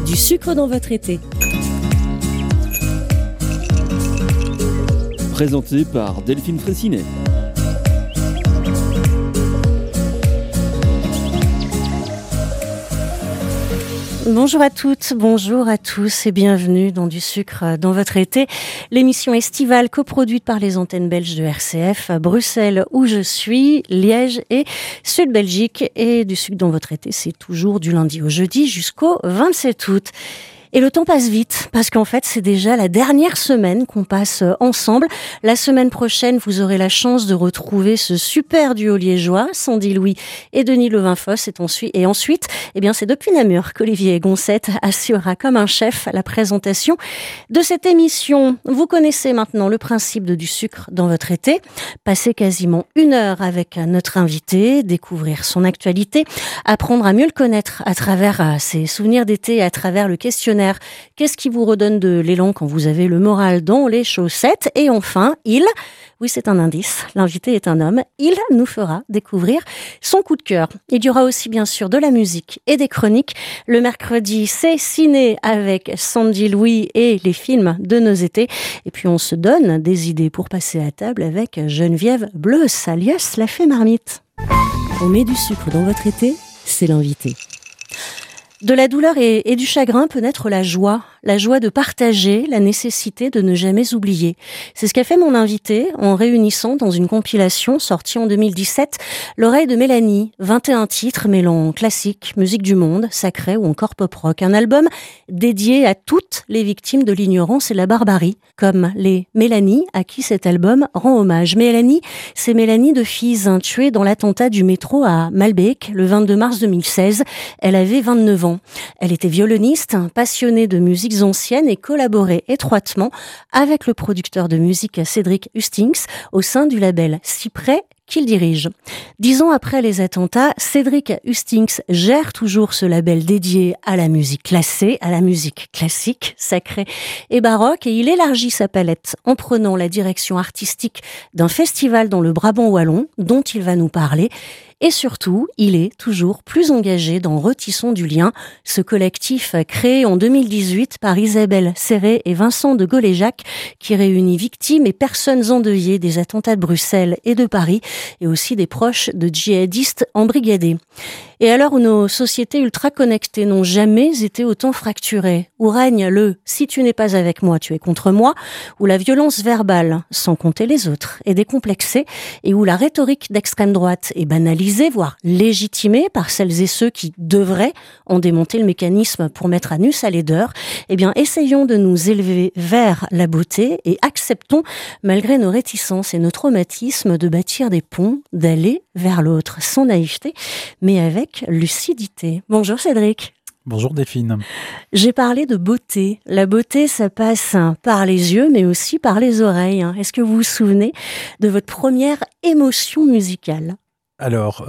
Du sucre dans votre été. Présenté par Delphine Fraissinet. Bonjour à toutes, bonjour à tous et bienvenue dans Du sucre dans votre été, l'émission estivale coproduite par les antennes belges de RCF, Bruxelles où je suis, Liège et Sud-Belgique. Et Du sucre dans votre été, c'est toujours du lundi au jeudi jusqu'au 27 août. Et le temps passe vite, parce qu'en fait, c'est déjà la dernière semaine qu'on passe ensemble. La semaine prochaine, vous aurez la chance de retrouver ce super duo liégeois, Sandy Louis et Denis Levinfosse. Et ensuite, c'est depuis Namur qu'Olivier Goncette assurera comme un chef la présentation de cette émission. Vous connaissez maintenant le principe de Du sucre dans votre été. Passer quasiment 1 heure avec notre invité, découvrir son actualité, apprendre à mieux le connaître à travers ses souvenirs d'été, à travers le questionnaire. Qu'est-ce qui vous redonne de l'élan quand vous avez le moral dans les chaussettes? Et enfin, oui, c'est un indice, l'invité est un homme, il nous fera découvrir son coup de cœur. Il y aura aussi bien sûr de la musique et des chroniques. Le mercredi, c'est ciné avec Sandy Louis et les films de nos étés. Et puis on se donne des idées pour passer à table avec Geneviève Bleuss, alias la fée marmite. On met du sucre dans votre été, c'est l'invité. De la douleur et du chagrin peut naître la joie de partager, la nécessité de ne jamais oublier. C'est ce qu'a fait mon invité en réunissant dans une compilation sortie en 2017 L'oreille de Mélanie, 21 titres mêlant classique, musique du monde, sacré ou encore pop-rock. Un album dédié à toutes les victimes de l'ignorance et de la barbarie, comme les Mélanie à qui cet album rend hommage. Mélanie, c'est Mélanie de Fize, tuée dans l'attentat du métro à Malbec le 22 mars 2016. Elle avait 29 ans. Elle était violoniste, passionnée de musiques anciennes et collaborait étroitement avec le producteur de musique Cédric Hustings au sein du label Cyprès qu'il dirige. 10 ans après les attentats, Cédric Hustings gère toujours ce label dédié à la musique classée, à la musique classique, sacrée et baroque, et il élargit sa palette en prenant la direction artistique d'un festival dans le Brabant wallon, dont il va nous parler. Et surtout, il est toujours plus engagé dans Retissons du lien, ce collectif créé en 2018 par Isabelle Serré et Vincent de Goléjac, qui réunit victimes et personnes endeuillées des attentats de Bruxelles et de Paris, et aussi des proches de djihadistes embrigadés. Et à l'heure où nos sociétés ultra connectées n'ont jamais été autant fracturées, où règne le « si tu n'es pas avec moi, tu es contre moi », où la violence verbale, sans compter les autres, est décomplexée, et où la rhétorique d'extrême droite est banalisée, voire légitimée par celles et ceux qui devraient en démonter le mécanisme pour mettre à nu sa laideur, essayons de nous élever vers la beauté et acceptons, malgré nos réticences et nos traumatismes, de bâtir des ponts, d'aller vers l'autre, sans naïveté, mais avec lucidité. Bonjour Cédric. Bonjour Delphine. J'ai parlé de beauté. La beauté, ça passe par les yeux, mais aussi par les oreilles. Est-ce que vous vous souvenez de votre première émotion musicale ? Alors,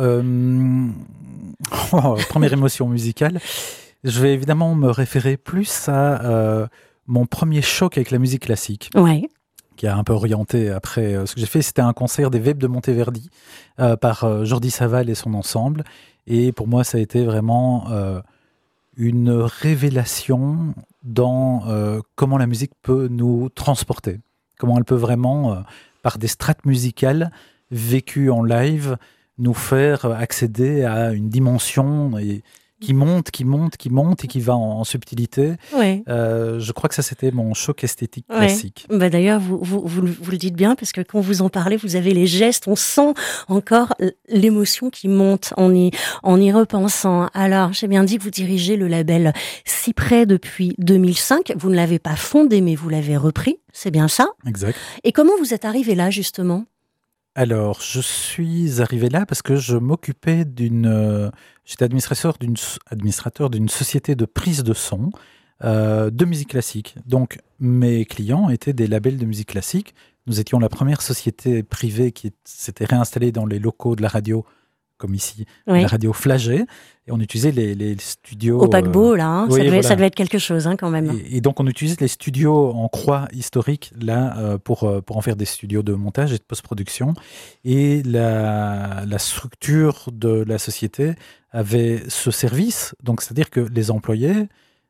première émotion musicale, je vais évidemment me référer plus à mon premier choc avec la musique classique. Ouais. Qui a un peu orienté après ce que j'ai fait. C'était un concert des Vapes de Monteverdi par Jordi Savall et son ensemble. Et pour moi, ça a été vraiment une révélation dans comment la musique peut nous transporter. Comment elle peut vraiment, par des strates musicales vécues en live, nous faire accéder à une dimension qui monte et qui va en subtilité. Ouais. Je crois que ça, c'était mon choc esthétique classique. D'ailleurs, vous le dites bien, parce que quand vous en parlez, vous avez les gestes, on sent encore l'émotion qui monte en y repensant. Alors, j'ai bien dit que vous dirigez le label Cyprès depuis 2005. Vous ne l'avez pas fondé, mais vous l'avez repris, c'est bien ça ? Exact. Et comment vous êtes arrivé là, justement ? Alors, je suis arrivé là parce que je m'occupais j'étais administrateur d'une société de prise de son de musique classique. Donc, mes clients étaient des labels de musique classique. Nous étions la première société privée qui s'était réinstallée dans les locaux de la radio comme ici, la radio Flagey, et on utilisait les studios... Au paquebot, là, hein, oui, ça devait être quelque chose, hein, quand même. Et donc, on utilisait les studios en croix historique, là, pour en faire des studios de montage et de post-production. Et la structure de la société avait ce service, donc c'est-à-dire que les employés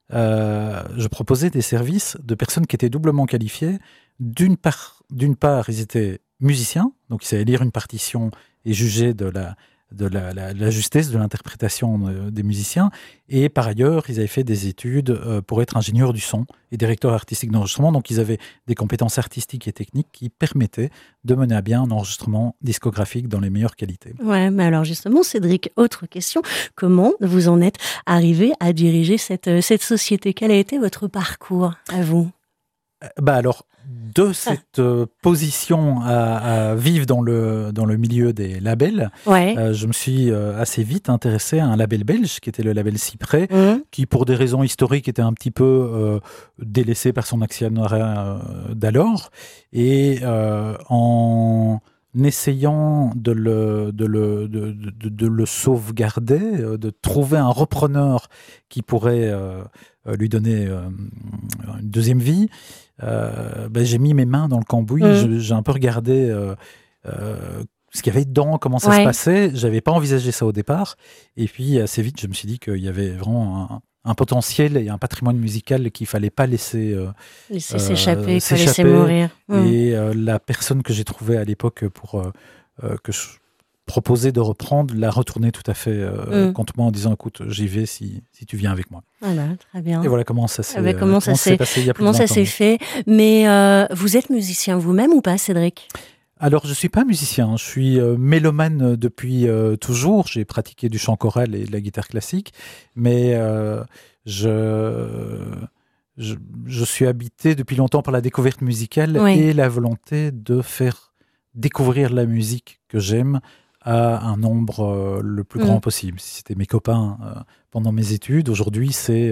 je proposais des services de personnes qui étaient doublement qualifiées. D'une part, ils étaient musiciens, donc ils savaient lire une partition et juger de la justesse de l'interprétation des musiciens. Et par ailleurs, ils avaient fait des études pour être ingénieurs du son et directeurs artistiques d'enregistrement. Donc, ils avaient des compétences artistiques et techniques qui permettaient de mener à bien un enregistrement discographique dans les meilleures qualités. Ouais, mais alors justement, Cédric, autre question. Comment vous en êtes arrivé à diriger cette société ? Quel a été votre parcours à vous ? Alors, de cette position à vivre dans le milieu des labels, je me suis assez vite intéressé à un label belge qui était le label Cyprès, qui pour des raisons historiques était un petit peu délaissé par son actionnariat d'alors. Et en essayant de le sauvegarder, de trouver un repreneur qui pourrait lui donner une deuxième vie, j'ai mis mes mains dans le cambouis. J'ai un peu regardé ce qu'il y avait dedans, comment ça se passait. J'avais pas envisagé ça au départ. Et puis assez vite, je me suis dit qu'il y avait vraiment un potentiel et un patrimoine musical qu'il fallait pas laisser s'échapper, laisser mourir. Et la personne que j'ai trouvée à l'époque pour que je proposais de reprendre l'a retourné tout à fait contre moi en disant écoute, j'y vais si tu viens avec moi. Voilà, très bien. Et voilà comment ça s'est passé il y a plus de 20 ans. Comment ça s'est fait. Mais vous êtes musicien vous-même ou pas, Cédric ? Alors, je ne suis pas musicien, je suis mélomane depuis toujours. J'ai pratiqué du chant choral et de la guitare classique, mais je suis habité depuis longtemps par la découverte musicale et la volonté de faire découvrir la musique que j'aime à un nombre le plus grand possible. Si c'était mes copains pendant mes études, aujourd'hui c'est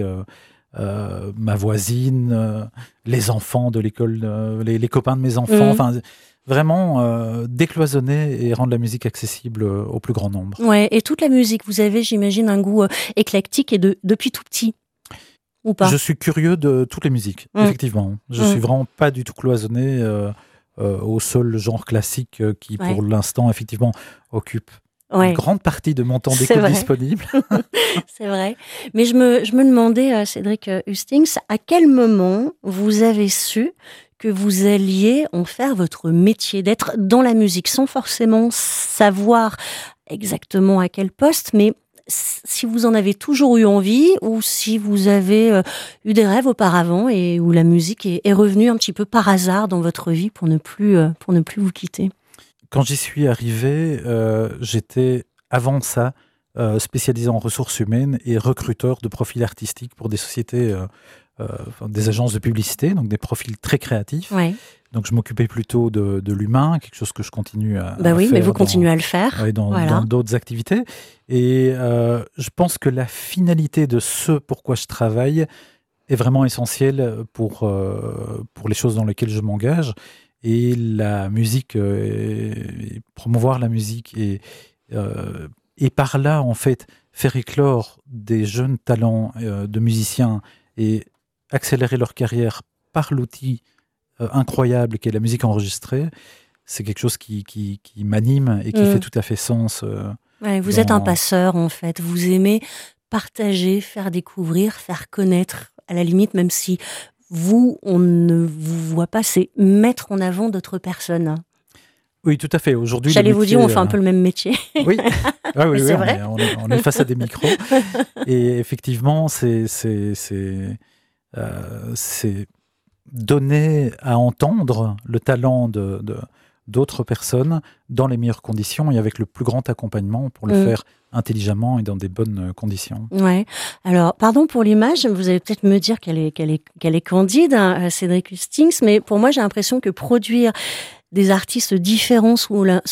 ma voisine, les enfants de l'école, les copains de mes enfants, enfin vraiment décloisonner et rendre la musique accessible au plus grand nombre. Ouais, et toute la musique, vous avez, j'imagine, un goût éclectique et depuis tout petit, ou pas ? Je suis curieux de toutes les musiques, effectivement. Je suis vraiment pas du tout cloisonné au seul genre classique qui, pour l'instant, effectivement, occupe une grande partie de mon temps d'écoute disponible. C'est vrai. Mais je me demandais, Cédric Hustings, à quel moment vous avez su que vous alliez en faire votre métier, d'être dans la musique, sans forcément savoir exactement à quel poste, mais si vous en avez toujours eu envie ou si vous avez eu des rêves auparavant et où la musique est revenue un petit peu par hasard dans votre vie pour ne plus vous quitter. Quand j'y suis arrivé, j'étais avant ça spécialisé en ressources humaines et recruteur de profils artistiques pour des sociétés, des agences de publicité, donc des profils très créatifs. Ouais. Donc je m'occupais plutôt de l'humain, quelque chose que je continue à faire. Mais vous continuez à le faire. Dans d'autres activités. Et je pense que la finalité de ce pourquoi je travaille est vraiment essentielle pour les choses dans lesquelles je m'engage. Et la musique, et promouvoir la musique et par là, en fait, faire éclore des jeunes talents de musiciens et accélérer leur carrière par l'outil incroyable qu'est la musique enregistrée, c'est quelque chose qui m'anime et qui fait tout à fait sens. Vous êtes un passeur, en fait. Vous aimez partager, faire découvrir, faire connaître, à la limite, même si on ne vous voit pas, c'est mettre en avant d'autres personnes. Oui, tout à fait. Aujourd'hui, j'allais vous dire, on fait un peu le même métier. Oui, oui, c'est vrai. On est face à des micros. Et effectivement, c'est donner à entendre le talent d'autres personnes dans les meilleures conditions et avec le plus grand accompagnement pour le faire intelligemment et dans des bonnes conditions. Ouais. Alors, pardon pour l'image, vous allez peut-être me dire qu'elle est candide, hein, Cédric Hustings, mais pour moi, j'ai l'impression que produire des artistes différents sous